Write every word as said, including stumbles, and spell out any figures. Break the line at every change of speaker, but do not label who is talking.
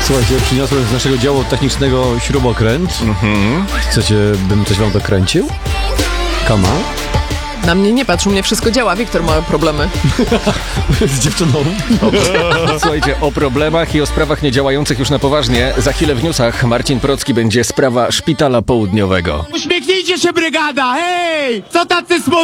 Słuchajcie, przyniosłem z naszego działu technicznego śrubokręt. Mm-hmm. Chcecie, bym coś wam dokręcił? Kama?
Na mnie nie patrz, u mnie wszystko działa. Wiktor ma problemy.
Z dziewczyną.
Słuchajcie, o problemach i o sprawach niedziałających już na poważnie. Za chwilę w newsach Marcin Procki będzie sprawa szpitala południowego.
Uśmiechnijcie się, brygada! Hej! Co tacy smutni?